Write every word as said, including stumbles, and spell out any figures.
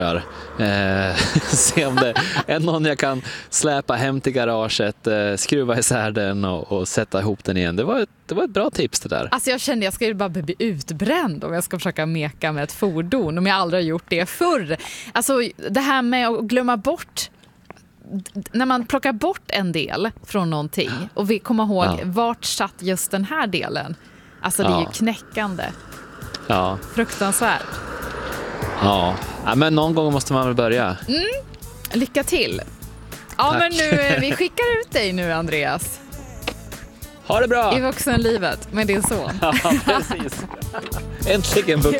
Eh, se om det är någon jag kan släpa hem till garaget, eh, skruva isär den och, och sätta ihop den igen. Det var, ett, det var ett bra tips det där. Alltså jag kände jag skulle bara bli utbränd om jag ska försöka meka med ett fordon om jag aldrig har gjort det förr. Alltså det här med att glömma bort, när man plockar bort en del från någonting och vi kommer ihåg ja. vart satt just den här delen. Alltså det är ja. ju knäckande. Ja. Fruktansvärt. Ja. ja, men någon gång måste man väl börja. Mm. Lycka till. Ja, Tack. men nu, vi skickar ut dig nu, Andreas. Ha det bra! I vuxenlivet med din son. Ja, precis. Äntligen vuxen.